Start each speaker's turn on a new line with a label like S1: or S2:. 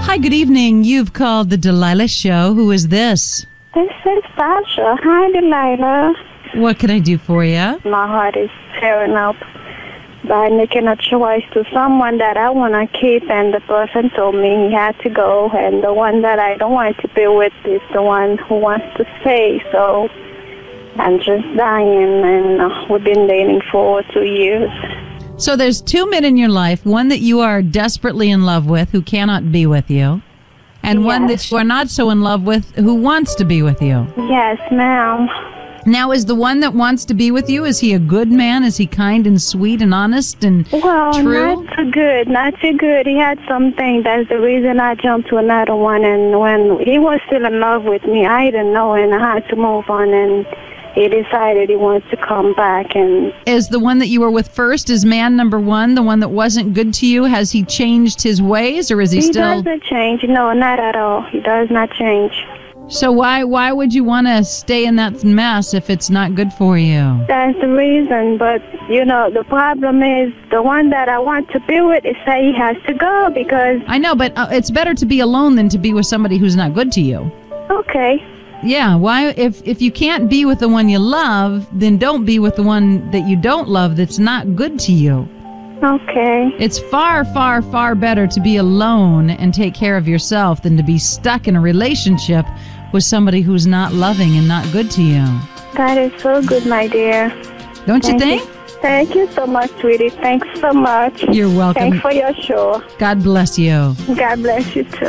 S1: Hi, good evening. You've called the Delilah Show. Who is this?
S2: This is Sasha. Hi, Delilah.
S1: What can I do for you?
S2: My heart is tearing up by making a choice to someone that I want to keep, and the person told me he had to go, and the one that I don't want to be with is the one who wants to stay. So I'm just dying, and we've been dating for 2 years.
S1: So there's two men in your life, one that you are desperately in love with who cannot be with you, and one that you are not so in love with who wants to be with you.
S2: Yes, ma'am.
S1: Now, is the one that wants to be with you, is he a good man? Is he kind and sweet and honest and true?
S2: Not too good, not too good. He had something. That's the reason I jumped to another one, and when he was still in love with me, I didn't know, and I had to move on, and he decided he wanted to come back. And
S1: is the one that you were with first, is man number one, the one that wasn't good to you? Has he changed his ways, or is he still...
S2: He doesn't change. No, not at all. He does not change.
S1: So why would you want to stay in that mess if it's not good for you?
S2: That's the reason. But, the problem is the one that I want to be with is say he has to go because...
S1: I know, but it's better to be alone than to be with somebody who's not good to you.
S2: Okay.
S1: Yeah, why? If you can't be with the one you love, then don't be with the one that you don't love that's not good to you.
S2: Okay.
S1: It's far, far, far better to be alone and take care of yourself than to be stuck in a relationship with somebody who's not loving and not good to you.
S2: That is so good, my dear.
S1: Don't you think?
S2: Thank you so much, sweetie. Thanks so much.
S1: You're welcome.
S2: Thanks for your show.
S1: God bless you.
S2: God bless you, too.